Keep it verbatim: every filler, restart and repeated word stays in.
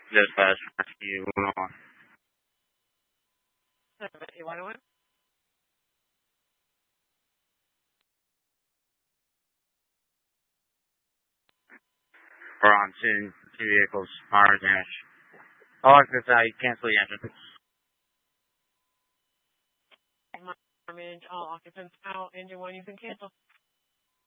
Dispatch rescue one oh one. You want to win? We're on two, two vehicles, minor damage. Oh, I was going to say, cancel the engine. Damage, all occupants out, engine one, you can cancel.